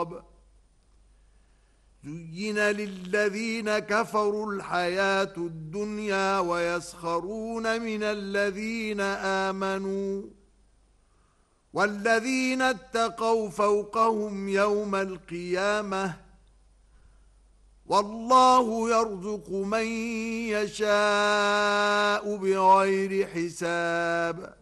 زين للذين كفروا الحياة الدنيا ويسخرون من الذين آمنوا والذين اتقوا فوقهم يوم القيامة والله يرزق من يشاء بغير حساب.